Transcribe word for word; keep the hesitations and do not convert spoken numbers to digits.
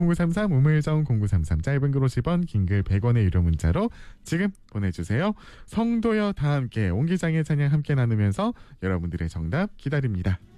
공구삼삼 우물정 공구삼삼 짧은 글 오십 원 긴 글 백 원의 유료 문자로 지금 보내주세요. 성도여 다 함께 옹기장의 찬양 함께 나누면서 여러분들의 정답 기다립니다.